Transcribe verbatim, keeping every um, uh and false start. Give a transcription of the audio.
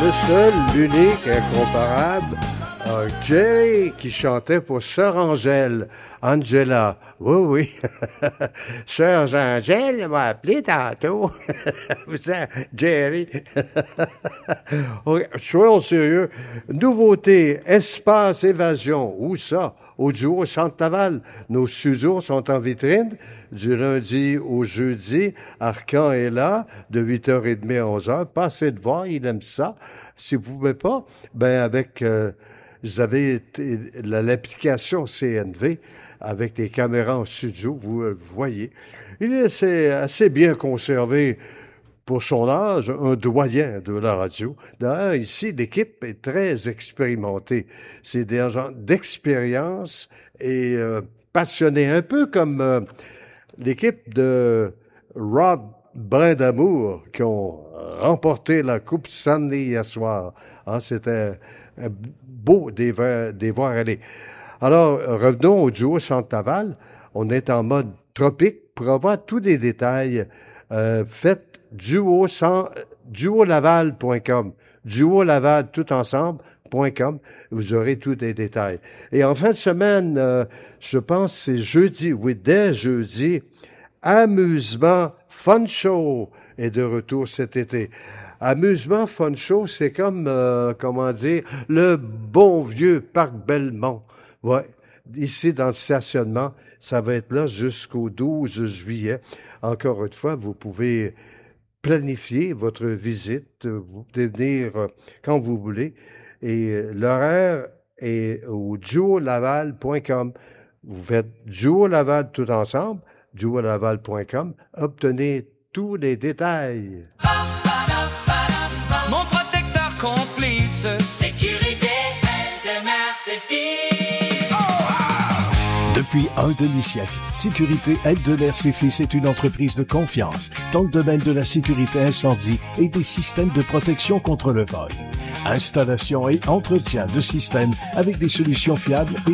le seul, l'unique, incomparable, euh, Jerry qui chantait pour Sœur Angèle, Angela. Oui, oui. Sœur Angèle m'a appelé tantôt. Vous êtes Jerry. Soyons sérieux. Nouveauté, Espace Évasion. Où ça? Au duo Centre Laval. Nos studios sont en vitrine du lundi au jeudi. Arcan est là de huit heures trente à onze heures. Passez de voir, il aime ça. Si vous ne pouvez pas, ben avec, euh, vous avez t- l'application C N V avec des caméras en studio, vous, euh, vous voyez. Il est assez, assez bien conservé pour son âge, un doyen de la radio. D'ailleurs, ici, l'équipe est très expérimentée. C'est des gens d'expérience et euh, passionnés, un peu comme euh, l'équipe de Rod Brin d'Amour qui ont remporté la Coupe Stanley hier soir. Hein, c'était euh, beau de les, de les voir aller. Alors, revenons au duo Centre Laval. On est en mode tropique. Pour avoir tous les détails, euh, faites duo laval point com. duo laval tout ensemble point com. Vous aurez tous les détails. Et en fin de semaine, euh, je pense que c'est jeudi, oui, dès jeudi, Amusement Fun Show est de retour cet été. Amusement Fun Show, c'est comme, euh, comment dire, le bon vieux Parc Belmont. Ouais, ici dans le stationnement, ça va être là jusqu'au douze juillet. Encore une fois, vous pouvez planifier votre visite, vous pouvez venir euh, quand vous voulez. Et euh, l'horaire est au duo laval point com. Vous faites duo laval tout ensemble, duo laval point com. Obtenez tous les détails. Mon protecteur complice. Sécurité, elle demeure ses fils. Depuis un demi-siècle, Sécurité Aide-de-l'air ses fils est une entreprise de confiance dans le domaine de la sécurité incendie et des systèmes de protection contre le vol. Installation et entretien de systèmes avec des solutions fiables et